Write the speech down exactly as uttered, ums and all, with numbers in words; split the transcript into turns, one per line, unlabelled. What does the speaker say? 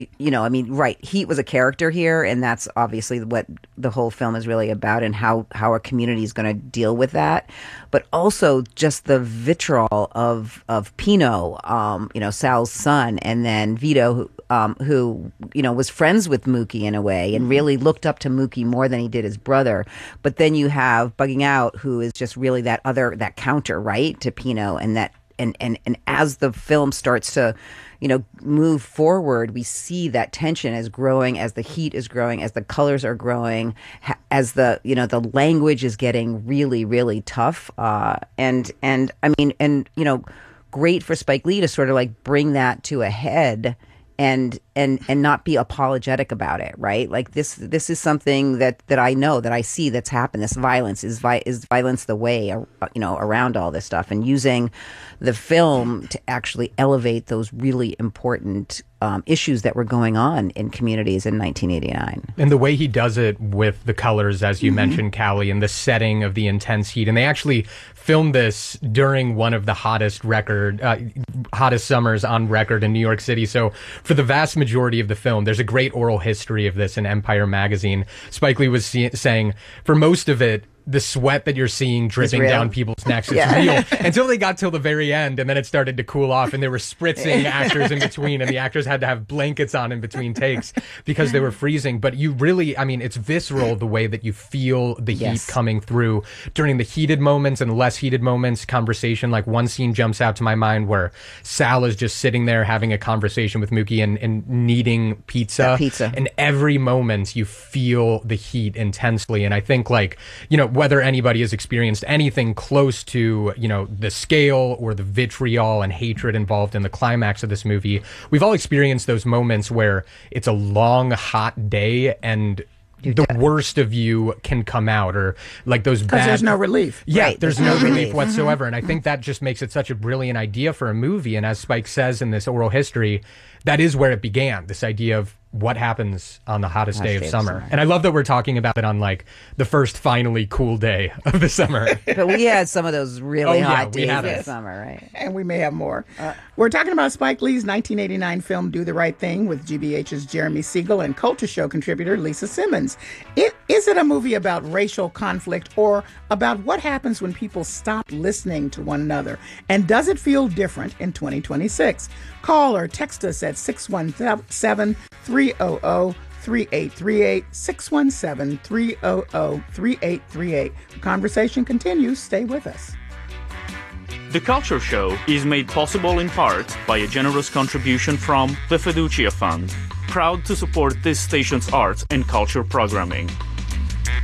you know, I mean, right, Heat was a character here, and that's obviously what the whole film is really about, and how, how our community is going to deal with that. But also just the vitriol of of Pino, um, you know, Sal's son, and then Vito, who, um, who, you know, was friends with Mookie in a way, and really looked up to Mookie more than he did his brother. But then you have Bugging Out, who is just really that other, that counter, right, to Pino, and that, and, and, and as the film starts to, you know, move forward, we see that tension is growing as the heat is growing, as the colors are growing, ha- as the, you know, the language is getting really, really tough. Uh, and, and I mean, and, you know, great for Spike Lee to sort of like bring that to a head and, and, and not be apologetic about it, right? Like this, this is something that, that I know, that I see that's happened. This violence is vi- is violence the way, uh, you know, around all this stuff, and using the film to actually elevate those really important um, issues that were going on in communities in nineteen eighty-nine.
And the way he does it with the colors, as you
Mm-hmm.
mentioned, Callie, and the setting of the intense heat. And they actually filmed this during one of the hottest record, uh, hottest summers on record in New York City. So for the vast majority of the film, there's a great oral history of this in Empire magazine. Spike Lee was see- saying, for most of it, the sweat that you're seeing dripping down people's necks is
Yeah.
real, until they got till the very end, and then it started to cool off, and they were spritzing actors in between, and the actors had to have blankets on in between takes because they were freezing. But you really, I mean, it's visceral, the way that you feel the heat
Yes.
coming through during the heated moments and less heated moments. Conversation, like one scene jumps out to my mind where Sal is just sitting there having a conversation with Mookie and, and kneading pizza.
Yeah, pizza.
And every moment you feel the heat intensely. And I think, like, you know, whether anybody has experienced anything close to, you know, the scale or the vitriol and hatred involved in the climax of this movie, we've all experienced those moments where it's a long, hot day and
You're
the
dead.
worst of you can come out, or like those
Because
bad...
there's no relief.
Yeah,
Right,
there's
there's
no
no
relief
relief.
whatsoever. And I think that just makes it such a brilliant idea for a movie. And as Spike says in this oral history, that is where it began, this idea of what happens on the hottest day of summer. And I love that we're talking about it on like the first finally cool day of the summer.
But we had some of those really
Oh, yeah,
hot
we
days
had
this
it.
summer, right?
And we may have more. We're talking about Spike Lee's nineteen eighty-nine film Do the Right Thing with G B H's Jeremy Siegel and Culture Show contributor Lisa Simmons. It, is it a movie about racial conflict or about what happens when people stop listening to one another? And does it feel different in twenty twenty-six? Call or text us at six one seven, three hundred, three eight three eight, six one seven, three hundred, three eight three eight. The conversation continues. Stay with us.
The Culture Show is made possible in part by a generous contribution from the Fiducia Fund, proud to support this station's arts and culture programming.